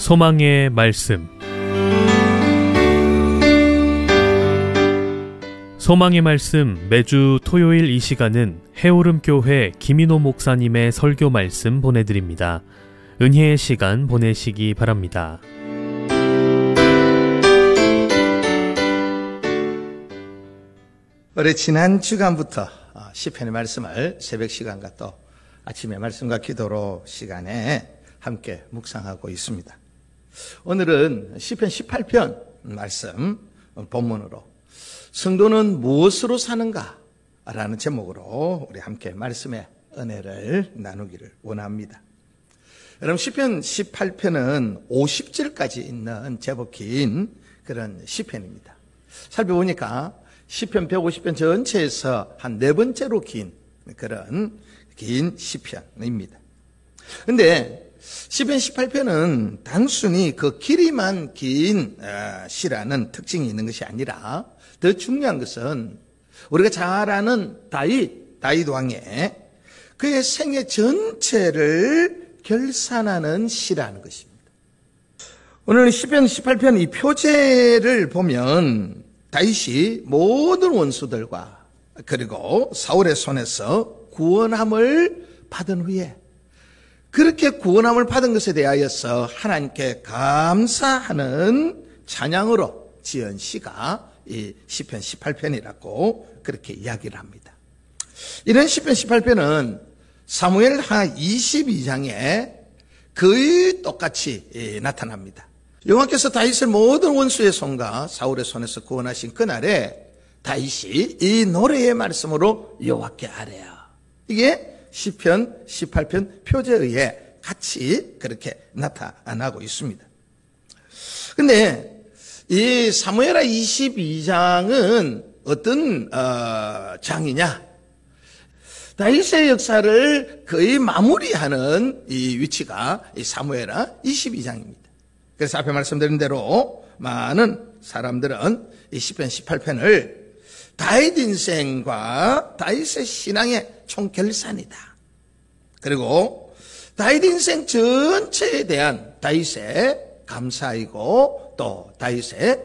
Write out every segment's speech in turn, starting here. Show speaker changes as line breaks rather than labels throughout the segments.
소망의 말씀. 소망의 말씀 매주 토요일 이 시간은 해오름교회 김인호 목사님의 설교 말씀 보내드립니다. 은혜의 시간 보내시기 바랍니다.
올해 지난 주간부터 시편의 말씀을 새벽 시간과 또 아침의 말씀과 기도로 시간에 함께 묵상하고 있습니다. 오늘은 시편 18편 말씀 본문으로 성도는 무엇으로 사는가? 라는 제목으로 우리 함께 말씀의 은혜를 나누기를 원합니다. 여러분, 시편 18편은 50절까지 있는 제법 긴 그런 시편입니다. 살펴보니까 시편 150편 전체에서 한 네 번째로 긴 그런 긴 시편입니다. 근데 시편 18편은 단순히 그 길이만 긴 시라는 특징이 있는 것이 아니라 더 중요한 것은 우리가 잘 아는 다윗 왕의 그의 생애 전체를 결산하는 시라는 것입니다. 오늘 시편 18편 이 표제를 보면 다윗이 모든 원수들과 그리고 사울의 손에서 구원함을 받은 후에 그렇게 구원함을 받은 것에 대하여서 하나님께 감사하는 찬양으로 지은 시가 이 시편 18편이라고 그렇게 이야기를 합니다. 이런 시편 18편은 사무엘하 22장에 거의 똑같이 나타납니다. 여호와께서 다윗을 모든 원수의 손과 사울의 손에서 구원하신 그날에 다윗이 이 노래의 말씀으로 여호와께 아뢰라. 이게 시편 18편 표제에 의해 같이 그렇게 나타나고 있습니다. 근데 이 사무엘하 22장은 어떤 장이냐? 다윗의 역사를 거의 마무리하는 이 위치가 이 사무엘하 22장입니다. 그래서 앞에 말씀드린 대로 많은 사람들은 이 시편 18편을 다윗 인생과 다윗의 신앙의 총결산이다. 그리고 다윗 인생 전체에 대한 다윗의 감사이고 또 다윗의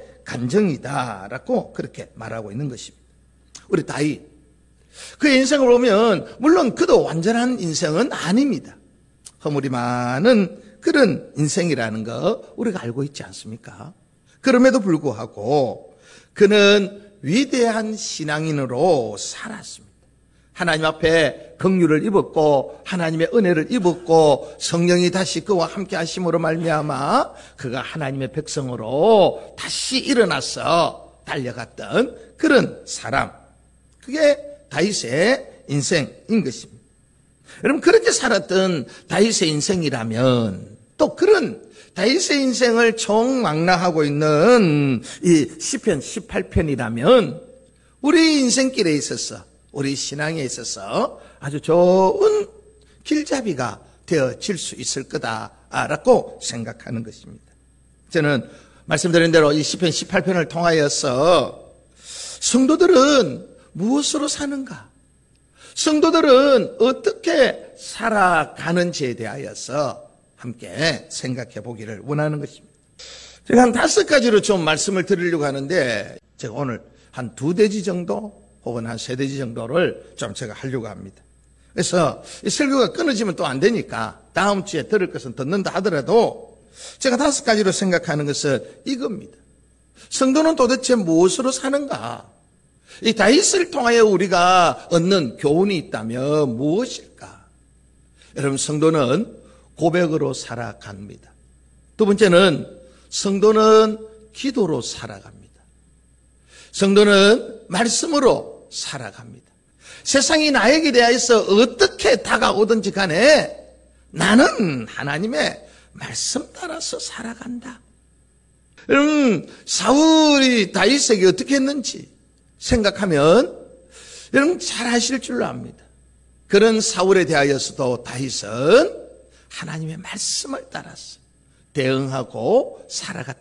간정이다라고 그렇게 말하고 있는 것입니다. 우리 다윗, 그의 인생을 보면 물론 그도 완전한 인생은 아닙니다. 허물이 많은 그런 인생이라는 거 우리가 알고 있지 않습니까? 그럼에도 불구하고 그는 위대한 신앙인으로 살았습니다. 하나님 앞에 긍휼을 입었고 하나님의 은혜를 입었고 성령이 다시 그와 함께 하심으로 말미암아 그가 하나님의 백성으로 다시 일어나서 달려갔던 그런 사람, 그게 다윗의 인생인 것입니다. 여러분, 그렇게 살았던 다윗의 인생이라면 또 그런 다윗의 인생을 총망라하고 있는 이 시편 18편이라면 우리 인생길에 있어서 우리 신앙에 있어서 아주 좋은 길잡이가 되어질 수 있을 거다라고 생각하는 것입니다. 저는 말씀드린 대로 이 시편 18편을 통하여서 성도들은 무엇으로 사는가? 성도들은 어떻게 살아가는지에 대하여서 함께 생각해 보기를 원하는 것입니다. 제가 한 5가지로 좀 말씀을 드리려고 하는데 제가 오늘 한 2대지 정도 혹은 한 3대지 정도를 좀 제가 하려고 합니다. 그래서 이 설교가 끊어지면 또 안 되니까 다음 주에 들을 것은 듣는다 하더라도 제가 5가지로 생각하는 것은 이겁니다. 성도는 도대체 무엇으로 사는가? 이 다윗을 통하여 우리가 얻는 교훈이 있다면 무엇일까? 여러분, 성도는 고백으로 살아갑니다. 두 번째는 성도는 기도로 살아갑니다. 성도는 말씀으로 살아갑니다. 세상이 나에게 대하여서 어떻게 다가오든지 간에 나는 하나님의 말씀 따라서 살아간다. 여러분, 사울이 다윗에게 어떻게 했는지 생각하면 여러분 잘 아실 줄로 압니다. 그런 사울에 대하여서도 다윗은 하나님의 말씀을 따라서 대응하고 살아갔다.